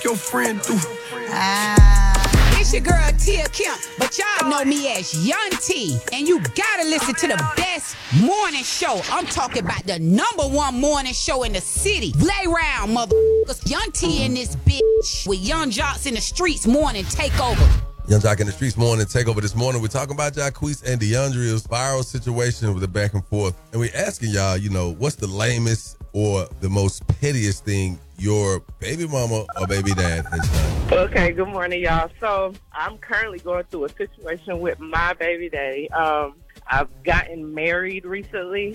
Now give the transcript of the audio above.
your friend do. It's your girl Tia Kemp, but y'all know me as Young T, and you gotta listen to the best morning show. I'm talking about the #1 morning show in the city. Lay round, motherfuckers. Young T in this bitch with Young Jocks in the streets morning takeover. Young Jock in the Streets morning takeover this morning. We're talking about Jacquees and DeAndrea's viral situation with the back and forth. And we're asking y'all, what's the lamest or the most pettiest thing your baby mama or baby dad has done? Okay, good morning, y'all. So I'm currently going through a situation with my baby daddy. I've gotten married recently,